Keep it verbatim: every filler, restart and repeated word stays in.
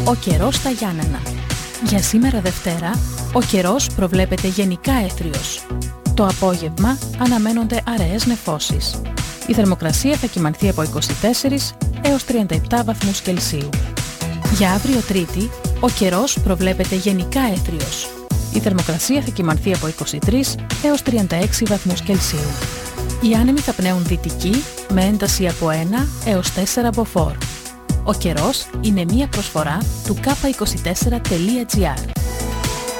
Ο καιρός στα Γιάννενα. Για σήμερα Δευτέρα, ο καιρός προβλέπεται γενικά έθριος. Το απόγευμα αναμένονται αραιές νεφώσεις. Η θερμοκρασία θα κυμανθεί από είκοσι τέσσερις έως τριάντα επτά βαθμούς Κελσίου. Για αύριο Τρίτη, ο καιρός προβλέπεται γενικά έθριος. Η θερμοκρασία θα κυμανθεί από είκοσι τρεις έως τριάντα έξι βαθμούς Κελσίου. Οι άνεμοι θα πνέουν δυτική με ένταση από ένα έως τέσσερα μποφόρ. Ο καιρός είναι μία προσφορά του κάπα είκοσι τέσσερα τελεία τζι άρ.